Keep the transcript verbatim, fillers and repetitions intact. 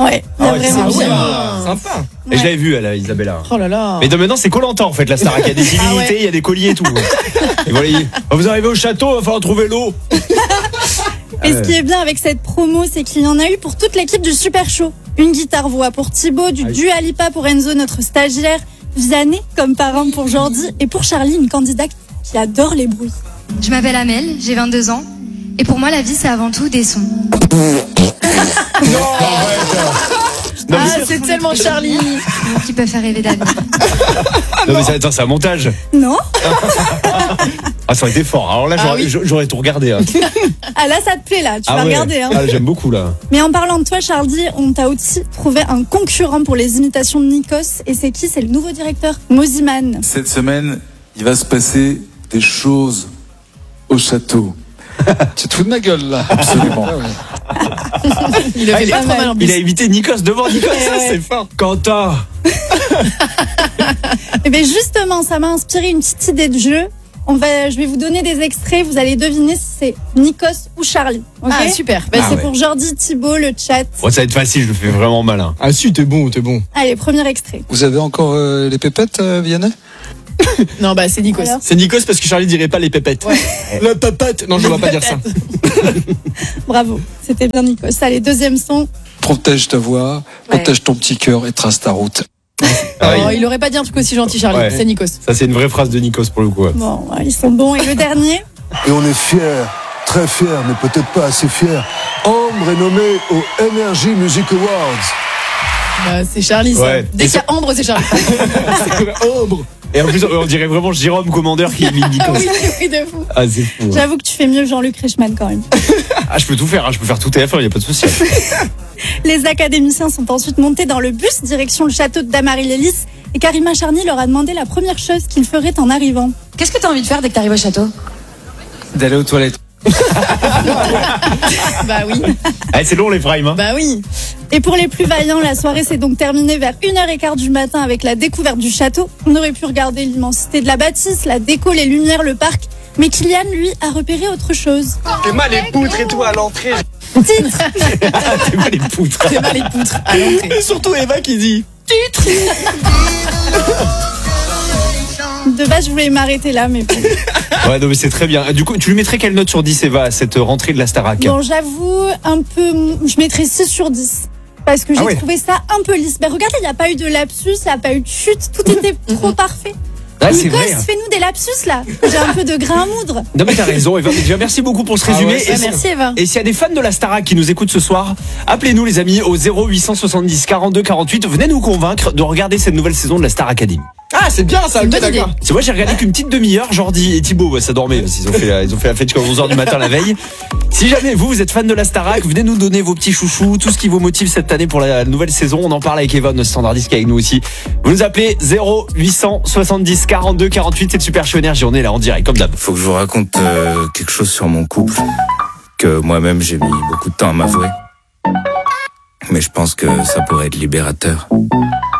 Ouais, il y a Ah ouais, vraiment c'est bien. sympa. Sympa. Et je l'avais vu, elle, Isabella. Oh là là. Mais de maintenant, c'est Koh-Lanta en fait, la Starac. Il y a des divinités, il y a des colliers et tout. Et voilà, il- vous arrivez au château, il va falloir trouver l'eau. Et ce qui est bien avec cette promo, c'est qu'il y en a eu pour toute l'équipe du Super Show. Une guitare-voix pour Thibaut, du Dua Lipa pour Enzo, notre stagiaire, Vianney comme parrain pour Jordi, et pour Charlie, une candidate qui adore les bruits. Je m'appelle Amel, j'ai vingt-deux ans. Et pour moi, la vie, c'est avant tout des sons. Non, mais Ah, c'est tellement Charlie. Qui peuvent faire rêver d'avenir. Non mais ça, attends, c'est un montage. Non? Ah, ça aurait été fort. Alors là, Ah j'aurais, oui. j'aurais tout regardé. Hein. Ah là, ça te plaît là, tu Ah vas ouais. regarder. Hein. Ah, j'aime beaucoup là. Mais en parlant de toi, Charlie, on t'a aussi trouvé un concurrent pour les imitations de Nikos. Et c'est qui? C'est le nouveau directeur, Moziman. Cette semaine, il va se passer des choses au château. Tu te fous de ma gueule là? Absolument. Il a Ah, fait il, pas trop mal en plus. il a évité Nikos devant Nikos, ça, ouais. c'est fort. Quentin. Et bien justement, ça m'a inspiré une petite idée de jeu. On va, je vais vous donner des extraits, vous allez deviner si c'est Nikos ou Charlie. ok Ah, super. Ben, Ah c'est ouais. pour Jordi, Thibaut, le chat. Bon, ça va être facile, je le fais vraiment malin. Ah si, t'es bon, t'es bon. Allez, premier extrait. Vous avez encore euh, les pépettes, euh, Vianney? Non, bah, c'est Nikos. Alors C'est Nikos parce que Charlie dirait pas les pépettes. Ouais. La pépette. Non, je vais pas dire ça. Bravo, c'était bien Nikos. Allez, deuxième son. Protège ta voix, Ouais. protège ton petit cœur et trace ta route. Ah, Oh, il- il aurait pas dit un truc aussi gentil, Charlie. Ouais. C'est Nikos. Ça, c'est une vraie phrase de Nikos pour le coup. ouais. Bon, ouais, ils sont bons. Et le dernier. Et on est fiers, très fiers, mais peut-être pas assez fiers. Ambre est nommée aux Energy Music Awards. Bah, c'est Charlie, ça. Ouais. Dès qu'il y a Ambre, c'est Charlie. Ombre. Et en plus, on dirait vraiment Jérôme Commandeur qui imite Nikos. Oui, oui, de fou. Ah, c'est fou. ouais. J'avoue que tu fais mieux Jean-Luc Reichmann quand même. Ah, je peux tout faire, hein, je peux faire tout T F un, il n'y a pas de souci. Les académiciens sont ensuite montés dans le bus direction le château de Damary-Lélis. Et Karima Charny leur a demandé la première chose qu'ils feraient en arrivant. Qu'est-ce que t'as envie de faire dès que t'arrives au château? D'aller aux toilettes. Bah oui. Ah, c'est long les primes. Hein. Bah oui. Et pour les plus vaillants, la soirée s'est donc terminée vers une heure quinze du matin avec la découverte du château. On aurait pu regarder l'immensité de la bâtisse, la déco, les lumières, le parc. Mais Kylian, lui, a repéré autre chose. T'es mal les poutres et tout à l'entrée. Titre. T'es pas les poutres. C'est mal les poutres à l'entrée. Et surtout Eva qui dit. De base, je voulais m'arrêter là, mais bon. Ouais, non, mais c'est très bien. Du coup, tu lui mettrais quelle note sur dix, Eva, à cette rentrée de la Starac? Bon, j'avoue, un peu, je mettrais six sur dix. Parce que j'ai Ah ouais. trouvé ça un peu lisse. Ben, regardez, il n'y a pas eu de lapsus, il n'y a pas eu de chute, tout était trop parfait. Ah, c'est Nikos, vrai. fais-nous des lapsus là. J'ai un peu de grain à moudre. Non, mais t'as raison, Eva. Déjà, merci beaucoup pour ce Ah résumé. ouais, et, Ah, merci, Eva. et s'il y a des fans de la Starac qui nous écoutent ce soir, appelez-nous, les amis, au zéro huit cent soixante-dix quarante-deux quarante-huit. Venez nous convaincre de regarder cette nouvelle saison de la Star Academy. Ah, c'est bien ça, ok, bonne idée. d'accord. C'est moi, j'ai regardé qu'une petite demi-heure. Jordi et Thibaut, ouais, ça dormait parce qu'ils ont fait la, ils ont fait la fête jusqu'à onze heures du matin la veille. Si jamais vous, vous êtes fan de la Starac, venez nous donner vos petits chouchous, tout ce qui vous motive cette année pour la nouvelle saison. On en parle avec Eva, notre standardiste qui est avec nous aussi. Vous nous appelez zéro huit cent soixante-dix quarante-deux quarante-huit. C'est Super Show Énergie. On est là en direct, comme d'hab. Faut que je vous raconte euh, quelque chose sur mon couple que moi-même j'ai mis beaucoup de temps à m'avouer. Mais je pense que ça pourrait être libérateur.